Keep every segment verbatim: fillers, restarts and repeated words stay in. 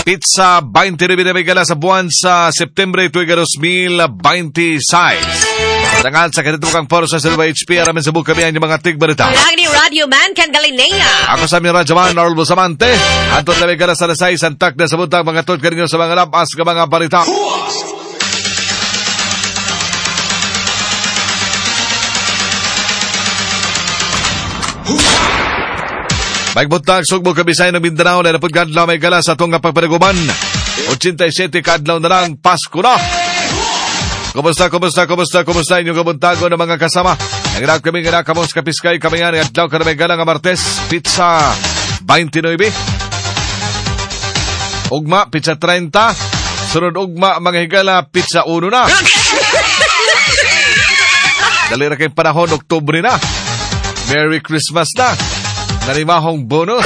Pizza twenty-nine na may gala sa buwan sa Septembre two thousand twenty-six. Tangan sa kanito kang poro sa Silva H P aramin sa buka kami ang mga tigbarita. Kailangan ni Radio Man kan Galinea. Ako sa aming Radyo Man, Arl Bustamante. Anton na may gala sa lasay, santak na sa buntag mga tod kaninyo sa mga labas ka mga barita. Magbuntag, Sugbo, Kabisay ng Mindanao na napod kadlaw may gala sa itong pagpanaguman. eighty-seven kadlaw na lang, Pasko na. Kumusta, kumusta, kumusta, kumusta inyong kabuntago ng mga kasama. Nanginag kami nga nakamos kapiskay kami nga adlaw ka na may gala nga Martes, Pizza twenty-nine. Ugma, Pizza thirty. Sunod ugma, mga higala, Pizza one na. Dalira kayong panahon, Oktubre na. Merry Christmas na. Narimahong bonus.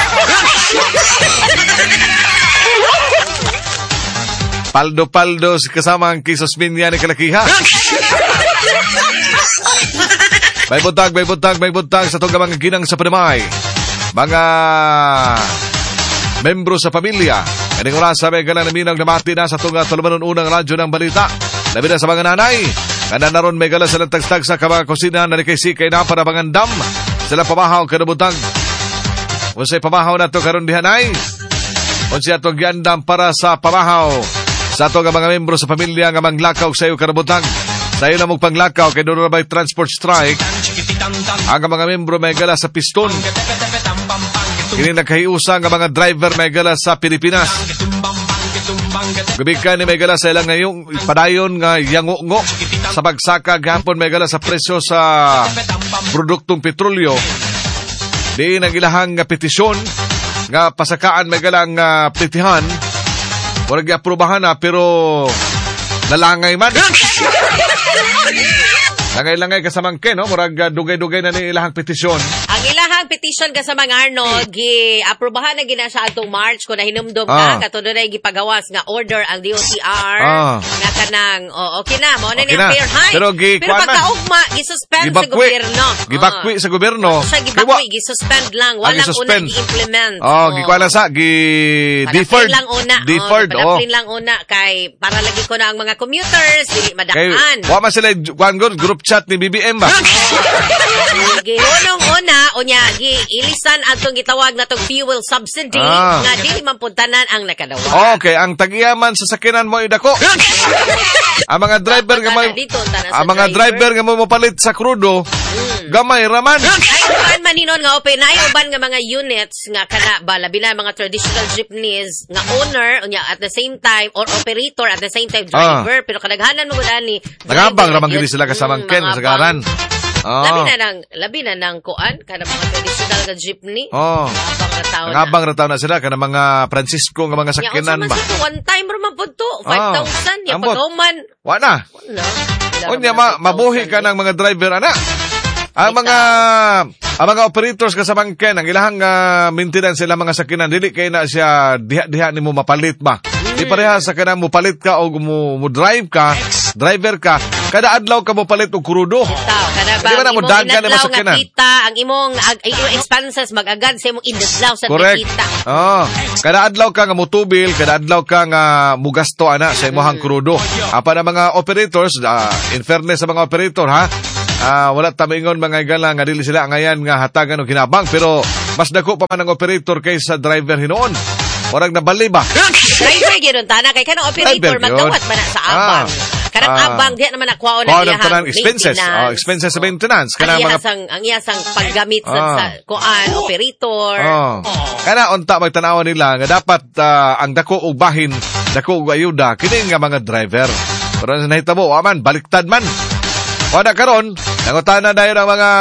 Paldo-paldo kasama ang kisos minya ni Kalakiha. May buntag, may buntag, may buntag sa itong mga ginang sa Panamay. Mga membro sa pamilya. Kaning oras sa may galang naminang namati na sa itong tulumanon unang radyo ng balita. Labi na sa mga nanay. Kana naron may gala sa lantag-tag sa mga kusina na nikay-sikay na para pangandam. Sila pamahaw kanabutang. Unsay pamahaw na to karon dihanay. Unsay atong giandam para sa pamahaw sa ato nga mga membro sa pamilya nga manglakaw sa iyo kanabutang. Sa iyo na mong panglakaw kay doon na may transport strike. Ang mga membro may gala sa piston. Kini nagkahiusa nga mga driver may gala sa Pilipinas. Gabika ni may gala sa ilang ngayong padayon nga yango-ngo sa pagsaka gahapon may gala sa presyo sa produktong petrolyo. Di nang ilahang nga petisyon nga pasakaan may galang uh, plitihan. Walang aprubahan na pero nalangay man. Langay-langay kasamangke, no? Murag uh, dugay-dugay na ni ilahang petisyon. Ang ilahang petisyon kasamang Arnold, gi-aprobahan na gina sa atong March kung nahinumdum ah. ka, katulad na gipagawas nga order ang D O T R ah. nga kanang, oh, okay na, mo na okay ni ang fair high. Pero, gi, pero pagkaugma, gi-suspend sa gobyerno. Gibakwi sa gobyerno. Sa gibakwi, gi-suspend lang. Walang ah, una gi-implement. Oh, oh. Gikuha na sa, gi-deferred. lang una. Deferred, oh. oh. lang una, kay para lagi ko na ang mga commuters, dili madaan. Kay, wama sila, kuhan group chat ni B B M ba? Gihunong una, unya, gi-ilisan ang itong gitawag na itong fuel subsidy ah. nga di mampuntanan ang nakadawa. Okay, ang tagiyaman sa sakinan mo idako. Ang mga driver nga mo, ang mga driver nga mo mapalit sa krudo, hmm. gamay raman. Ay, uban maninon nga open, ay uban nga mga units nga kana ba labi na mga traditional jeepneys nga owner unya at the same time or operator at the same time driver, ah. pero kadaghanan mo gud ani. Nagabang ramang gili sila kasamang ken sa garan. Oh. Labi na nang labi na nang kuan kada mga traditional nga jeepney. Oh. Ngabang rataw na sila kana mga Francisco nga mga sakyanan ba. Ya, one time ra man pud to five thousand ya paghuman. Wa na. Wala. Unya ma mabuhi ka ng mga driver ana. Ang mga ang mga operators kasamang ken ang ilahang uh, maintenance sila mga sakyanan dili kay na siya diha-diha nimo mapalit ba. Mm. Di pareha sa kanang mo palit ka o mo, mo drive ka, driver ka, kada adlaw ka mo palit og krudo. Taw, kada ba di ba na mo dagan na masakyanan. Kita ang imong ag, imong expenses mag-agad sa imong indadlaw sa kita. Oh, kada adlaw ka nga mo tubil, kada adlaw ka nga mo gasto ana sa imong mm. krudo. Apa na mga operators, uh, in fairness sa mga operator ha. Ah, uh, wala tamingon mga igala nga dili sila ngayan nga hatagan og hinabang pero mas dako pa man ang operator kaysa driver hinoon. Orag nabali ba? Driver gyud tana kay kanang operator magdawat man sa abang. Ah, kanang ah, abang diha naman nakuha na iya expenses. Oh, expenses sa maintenance kanang mga sang ang iya sang paggamit ah, sa kuan operator. Oh. Kana unta magtan-aw nila nga dapat uh, ang dako og bahin, dako og ayuda kini nga mga driver. Pero nahitabo aman baliktad man. Wala karon, nangutana dayon ang mga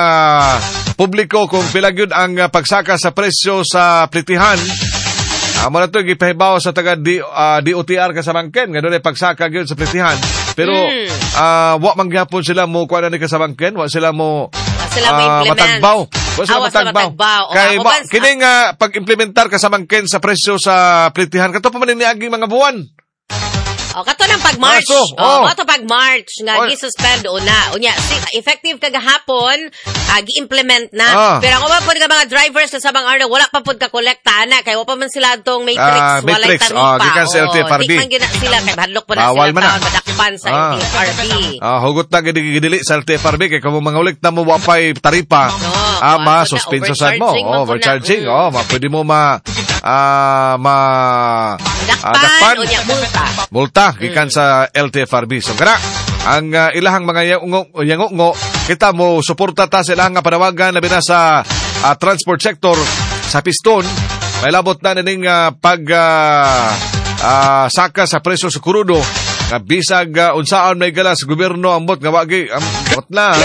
publiko kung pila gyud ang pagsaka sa presyo sa plitihan. Amo na to gipahibaw sa taga D, uh, D O T R kasamangken nga dunay pagsaka gyud sa plitihan. Pero mm. uh, wa man gyapon sila mo kuan ni kasamangken, wa sila mo wa sila mo uh, implement. Matagbaw. Wa sila ah, matagbaw. matagbaw. Kay ma, kini nga pag-implementar kasamangken sa presyo sa plitihan kato pa man ni aging mga buwan. O, kato na nang pag-March. Marso, Oh, oh. ato pag-March nga Oh. gi-suspend una. Unya, si- effective kagahapon, uh, gi-implement na. Ah. Pero kung mapod ka mga drivers sa sabang araw, wala pa pud ka kolekta na kay wa pa man sila tong matrix, Ah, walay matrix. taripa. Oh, gikan sa L T F R B. Di man gina sila kay hadlok pa na Bawal sila man na. taon madakpan sa Ah. L T F R B. Ah, hugot na gidi gidili sa L T F R B kay kung mga ulit na mo wapay taripa, No, ah, ma wala na, suspenso sad mo. overcharging man Oh, po na. overcharging. Mm. Oh, ma pwede mo ma ah ma ah, Dakpan, unya multa. multa gikan sa L T F R B. So kana ang ah, ilahang mga yango yango kita mo suporta ta sa ilahang nga panawagan labi na sa ah, transport sector sa piston. May labot na ning ah, pag ah, ah, saka sa presyo sa krudo nga bisag uh, unsaan may galas gobyerno ambot nga wagi ambot na.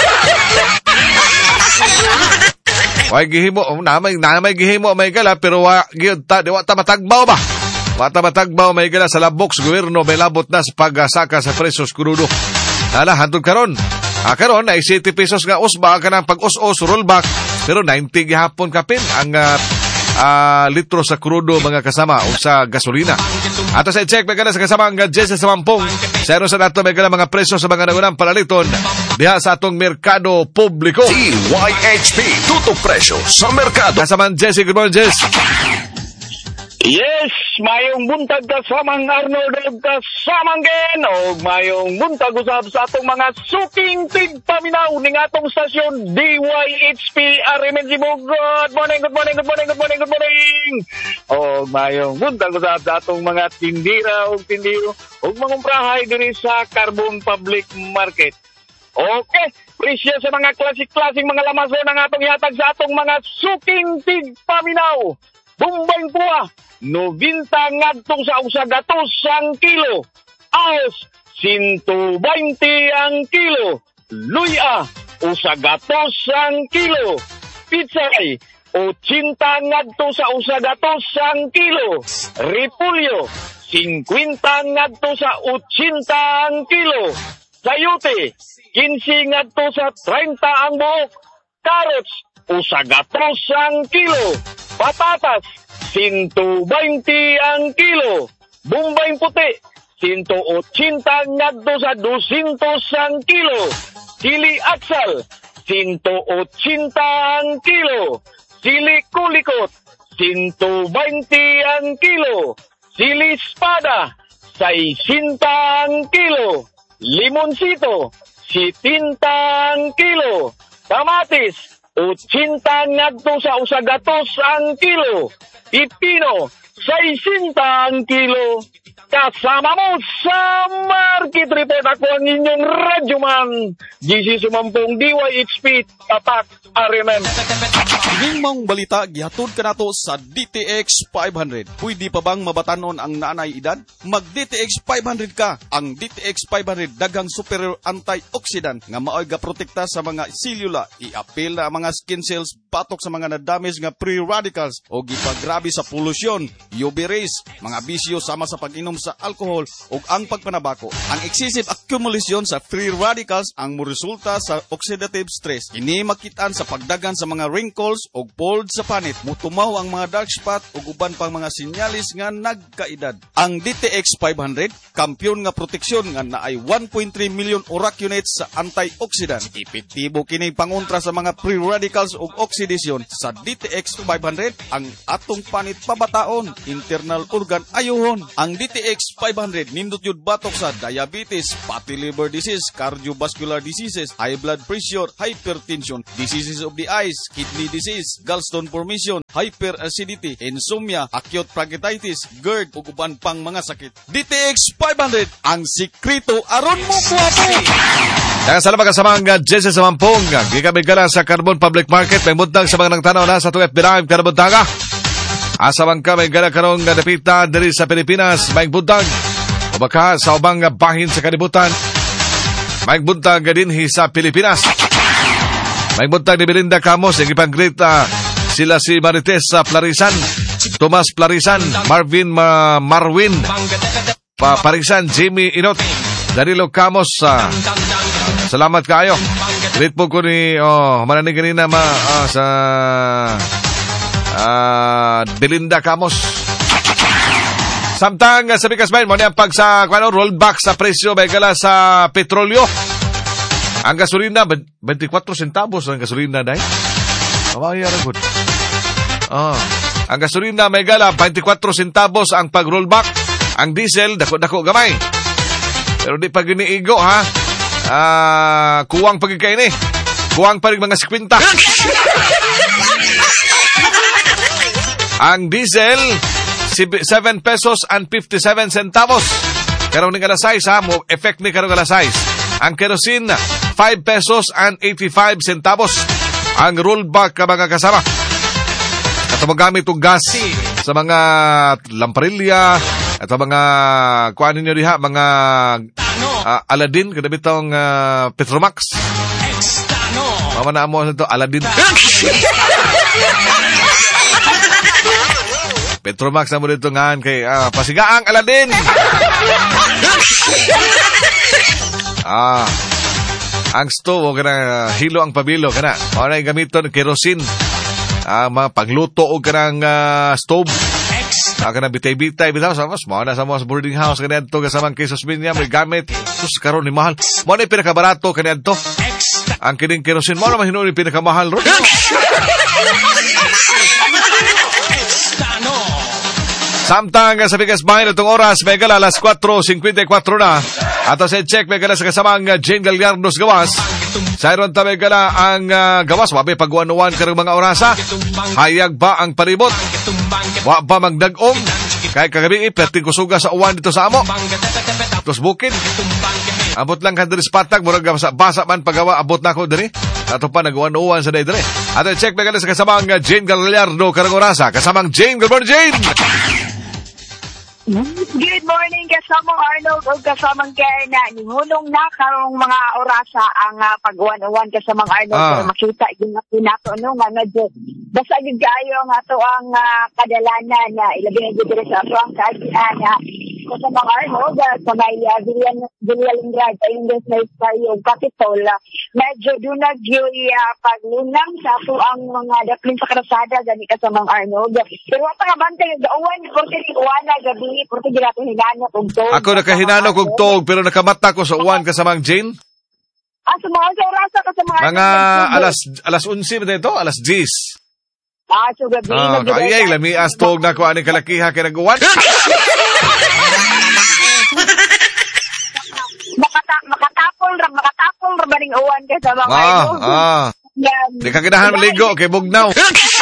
Wag gihimo namay namay gihimo may gala pero wa gyud ta di wa ta matagbaw ba. Wa ta matagbaw may gala sa labok sa gobyerno may labot na sa pagsaka sa presyo sa krudo. Nala hantod karon. Ah, karon ay seventy pesos nga usba kanang pag-us-us rollback pero ninety gihapon kapin ang uh, uh, litro sa krudo mga kasama o sa gasolina. Ato sa check may gala sa kasama ang Jesse sa Mampong. Zero sa nato may gala mga presyo sa mga nagunang palaliton diha sa atong merkado publiko. D Y H P, tutok presyo sa merkado. Kasaman Jesse, good morning Jesse. Yes, mayong buntag kasamang Arnold ug kasamang Gen o mayong buntag usab sa atong mga suking tigpaminaw ning atong stasyon D Y H P R M N C Good morning, good morning, good morning, good morning, good morning. O mayong buntag usab sa atong mga tindira ug tindiro ug mga umprahay diri sa Carbon Public Market. Okay, presyo sa mga klasik-klasik mga lamason ang atong ihatag sa atong mga suking tigpaminaw. Bumbay puwa, nobenta ngadtong sa usagatos ang kilo. Ahos, one twenty ang kilo. Luya, usagatos ang kilo. Pitsay, eighty ngadto sa usagatos ang kilo. Repulyo, fifty ngadto sa eighty ang kilo. Sayote, fifteen ngadto sa thirty ang buok. Carrots, usagatos ang kilo. Patatas, one twenty ang kilo. Bumbay puti, one eighty ngadto sa two hundred ang kilo. Sili aksal, one eighty ang kilo. Sili kulikot, one twenty ang kilo. Sili espada, sixty ang kilo. Limonsito, seventy ang kilo. Kamatis, eighty ngadto sa usagatos ang kilo. Pipino, sixty ang kilo. Kasama mo sa Market Report. Ako ang inyong radyoman, G C Sumampong, D Y H P, Tatak, R M N. Hingmang balita gihatod ka nato sa D T X five hundred. Pwede pa bang mabatanon ang naanay edad? Mag D T X five hundred ka. Ang D T X five hundred daghang superior antioxidant nga maoy gaprotekta sa mga selula, i-appeal na ang mga skin cells, batok sa mga na-damage nga free radicals o gipagrabe sa polusyon, U V rays, mga bisyo sama sa pag-inom sa alcohol ug ang pagpanabako. Ang excessive accumulation sa free radicals ang moresulta sa oxidative stress. Ini makitaan sa pagdagan sa mga wrinkles ug bald sa panit, mutumaw ang mga dark spot ug uban pang mga sinyalis nga nagkaedad. Ang D T X five hundred, kampyon nga proteksyon nga naay one point three million uracunates sa antioxidant. Epektibo kini pangontra sa mga free radicals ug oxidation. Sa D T X five hundred, ang atong panit pabataon, internal organ ayuhon. Ang D T X five hundred nindot yun batok sa diabetes, fatty liver disease, cardiovascular diseases, high blood pressure, hypertension, diseases of the eyes, kidney disease, gallstone formation, hyperacidity, insomnia, acute pancreatitis, GERD, ug uban pang mga sakit. D T X five hundred, ang sikreto aron mo kuwapo. Kaya sa labang kasama ang Jesse sa Mampong. Gigamit ka na sa Carbon Public Market. May muntang sa mga nagtanaw na sa tuwet Binaim, Karabuntaga. Asawang ka may gana karong napita diri sa Pilipinas. May buntag. O baka sa ubang bahin sa kalibutan. May buntag dinhi sa Pilipinas. May buntag ni Belinda Camos. Yung ipang-greet uh, sila si Marites sa Plarisan, Tomas Plarisan, Marvin uh, Marwin pa Parisan, Jimmy Inot, Danilo Camos. Uh, salamat kayo. Greet po ko ni oh, mananig kanina ma, uh, sa uh, Belinda Camos. Samtang sa bigas ba, mo niya pag sa ano, rollback sa presyo may gala sa petrolyo. Ang gasolina, twenty-four centavos ang gasolina dahil. Kamaya rin good. Oh. Ang gasolina may gala, twenty-four centavos ang pag-rollback. Ang diesel, dako-dako gamay. Pero di pa giniigo, ha? Ah, kuwang pagkikain eh. Kuwang pa rin mga fifty. Ang diesel, seven pesos and fifty-seven centavos. Karong ni kada size, ha? Mo effect ni karong kada size. Ang kerosene, five pesos and eighty-five centavos. Ang rollback ka mga kasama. At magamit itong gas sa mga lamparilla at mga kuha ninyo diha, mga uh, Aladdin, kadabit itong uh, Petromax. Mama na mo ito, Aladdin. Petromax na mo dito nga kay uh, pasigaang Aladdin. Ah, ang stove, kana hilo ang pabilo, kana. Mao na gamiton kerosene. Ah, mga pagluto o kanang uh, stove. Ah, kanang bitay-bitay bitaw sa mas mao na sa mga boarding house kanadto kasamang Quezon Minya may gamit. Sus karon ni mahal. Mao na pinakabarato kanadto. Ang kining kerosene mao na mahino ni pinakamahal ro. Samtang sa bigas bahin itong oras, may gala alas four fifty-four na. Ato sa check, may gala sa kasamang Jane Gallardos gawas. Sa iron ta may gala ang uh, gawas, wabi pagwanuan karang mga orasa. Hayag ba ang paribot? Wa ba magdagom? Kay kagabi iperting kusuga sa uwan dito sa amo. Tos bukid. Abot lang kandiris patag, murag basa man pagawa, abot na ko diri. Ato pa nagwanuan sa diri. Ato check, may gala sa kasamang Jane Gallardo karang orasa. Kasamang Jane, good morning Jane! Good morning, kasamang Arnold o kasamang Kerna. Nihulong na karong mga orasa ang uh, pag-uwan-uwan kasamang Arnold. Ah. Pero makita yung nato no, nga medyo basta yung kayo ang ato ang uh, kadalanan na ilagay na dito sa ato ang kaasihan na kasamang Arnold uh, sa may uh, Villalingrad sa Indes na yung Capitol. Uh, medyo doon na yung uh, paglunang sa ato ang mga daplin sa karasada gani kasamang Arnold. Pero wata nga bantay yung dauwan porque iwan na gabi. Porque di natin hinanap og tog. Ako nakahinanap og tog pero nakamata ko sa uwan kasamang Jane. Ah, sa mga sa orasa ka sa mga... Mga alas alas eleven ba ito? Alas ten. Ah, so gabi. Ah, kaya lamias tog na ko aning kalakiha kay nag-uwan. Makata makatapol ra makatapol ra baning uwan kay sa mga ah, ah. Di ka ganahan maligo kay bugnaw.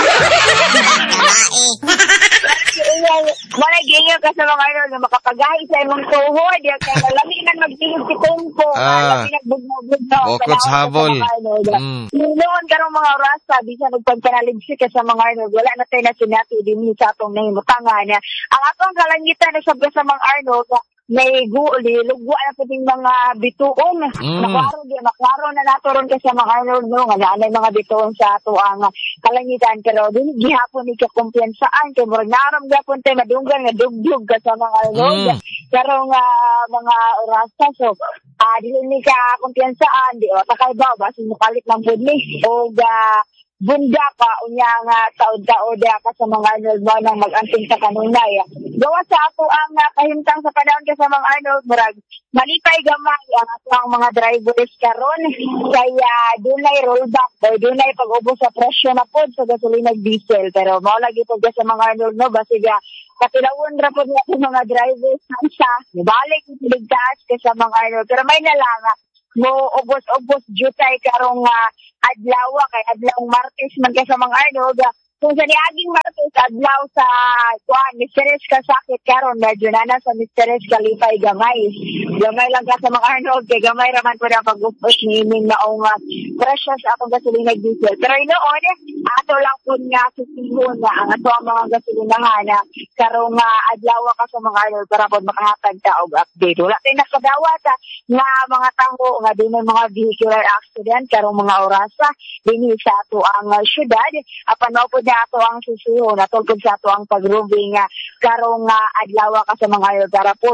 Wala ganyan ka sa mga ano na makapagahi sa imong tuhod. Kaya malaminan magtingin si Tungko. Ah. Malaminan nagbugnaw-bugnaw. Bukod sa habol. Mm. Noon karong mga orasa, bisa nagpagpanaligsi ka sa mga ano. Wala na tayo na sinati din sa atong nahimutangan. Ang atong kalangitan na sabi sa mga ano, may guuli, lugwa na po yung mga bituon. Mm. Naklaro, naklaro na nato ron kasi mga ano, no, nga naanay mga bituon sa ato ang kalangitan. Pero din, gihapon ni kakumpiyansaan. Kaya murag naram gapon tayo madunggan nga dugdug ka sa mga ano. Mm. Pero nga mga orasa, so, ah, di ni ka kumpiyansaan, di o, takay ba, basi mukalit ng budni. O, ga, bunda pa, unya nga taod-taod ka sa mga Arnold mo nang mag-anting sa kanunay. Gawa sa ato ang uh, kahimtang sa panahon ka sa mga Arnold, murag malipay gamay ang ato ang mga drivers karon. Kaya dunay rollback, o dunay pag-ubos sa presyo na pod sa gasolina at diesel. Pero mao lagi po sa mga Arnold, no, basiga katilawon ra po niya sa mga drivers sa balik ligtas ka sa mga Arnold. Pero may nalang mo ubos-ubos jutay karong uh, adlaw kay adlaw Martes man kay sa mga Arnold. Kung sa niaging Martes adlaw sa kuan misteres ka sakit karon medyo na na sa misteres kalipay gamay. Gamay lang ka sa mga Arnold kay gamay ra man pud ang pag-upos ni ning naong uh, presyo sa atong gasolina diesel. Pero inoon ato lang pud nga susihon na ang ato ang mga gasolinahan na karong uh, adlaw ka sa mga Arnold para pud makahatag ta og update. Wala tay nakadawat nga mga tawo nga dinay mga vehicular accident karong mga orasa dinhi sa ato ang uh, syudad. Apan mao pud na ato ang susihon atol pud sa ato ang pag-roving uh, karong uh, adlaw ka sa mga Arnold para pud uh,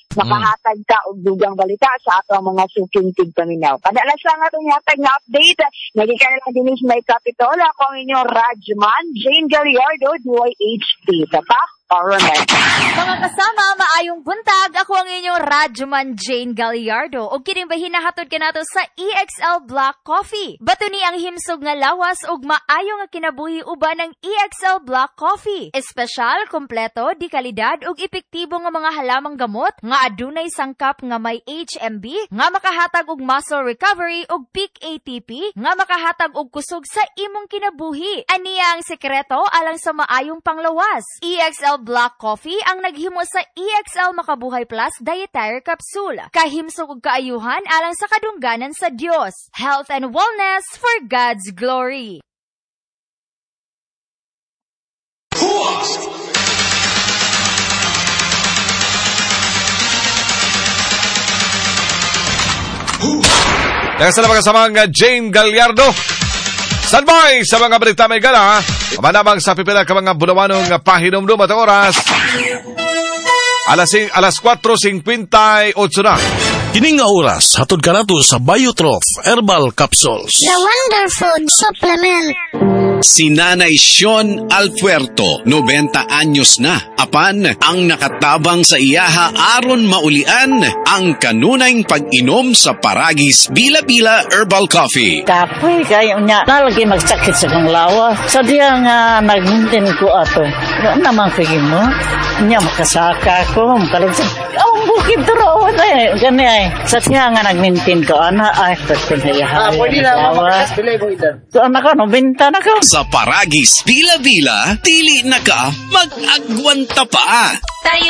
makahatag ka og dugang balita sa ato mga suking tigpaminaw. Kadalas lang atong hatag nga update. Nagika na lang din sa may Capitol. Ako ang inyong Rajman, Jane Gallardo, D Y H T. Tapa? Mga kasama, maayong buntag. Ako ang inyong Radyoman Jane Gallardo. O kining ba hinahatod ka nato sa E X L Black Coffee. Bato ni ang himsog nga lawas og maayo nga kinabuhi uban ng E X L Black Coffee. Espesyal, kompleto, di kalidad ug epektibo nga mga halamang gamot nga adunay sangkap nga may H M B nga makahatag og muscle recovery ug peak A T P nga makahatag og kusog sa imong kinabuhi. Aniya ang sekreto alang sa maayong panglawas. E X L Black Coffee ang naghimo sa E X L Makabuhay Plus Dietary Capsule. Kahimsog og kaayuhan alang sa kadungganan sa Dios. Health and wellness for God's glory. Teka sa mga kasama nga Jane Gallardo. Standby sa mga balita may gala. Manamang sa pipila ka mga bulawanong pahinomdum at oras. Alas, alas four fifty-eight na. Kining nga oras, hatod ka nato sa Biotrof Herbal Capsules. The Wonder Food Supplement. Si Nanay Sean Alpuerto, ninety anyos na. Apan, ang nakatabang sa iyaha aron maulian ang kanunayng pag-inom sa Paragis Bila-Bila Herbal Coffee. Kapoy kayo niya, nalagi magsakit sa kong lawa. Sa diya nga nagmintin ko ato. Ano naman kayo mo? Niya makasaka ko, makalansin. Ang bukid doon eh. Gani ay. Sa diya nga nagmintin ko, ana ay, pwede na iyaha. Ah, pwede na, makakas bilay mo idan. So, anak ka, no, binta na ka. Sa Paragis Bila-Bila, dili na ka mag-agwanta pa. Tayo